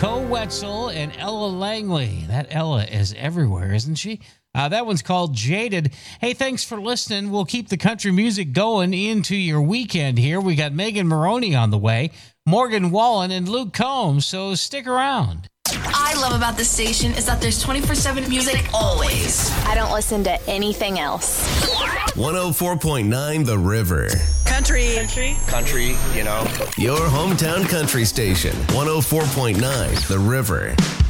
Co Wetzel and Ella Langley. That Ella is everywhere, isn't she? That one's called Jaded. Hey, thanks for listening. We'll keep the country music going into your weekend here. We got Megan Maroney on the way, Morgan Wallen, and Luke Combs, so stick around. I love about this station is that there's 24/7 music always. I don't listen to anything else. 104.9 The River. Country, you know. Your hometown country station. 104.9 The River.